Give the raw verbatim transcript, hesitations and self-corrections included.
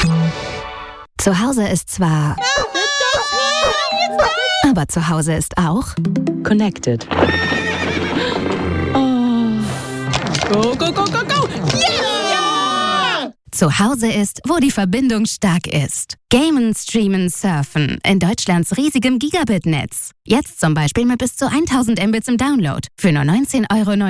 Zu Hause ist zwar... Aber zu Hause ist auch... Connected. Oh. Go, go, go, go, go! Yeah! Zu Hause ist, wo die Verbindung stark ist. Gamen, streamen, surfen. In Deutschlands riesigem Gigabit-Netz. Jetzt zum Beispiel mit bis zu tausend Mbits im Download. Für nur neunzehn Euro.